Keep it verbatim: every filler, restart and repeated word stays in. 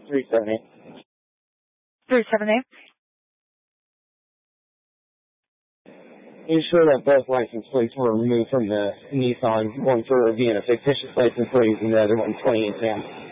three seven eight. three seven eight. You sure that both license plates were removed from the Nissan, one for being a fictitious license plate and the other one twenty-eight Sam?